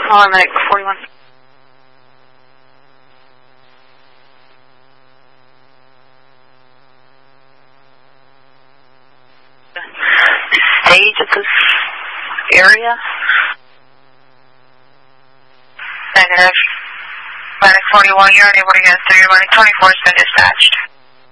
on, Medic 41. Stage at this area? Negative. Medic 41, you're unable to get through. Medic 24 has been dispatched.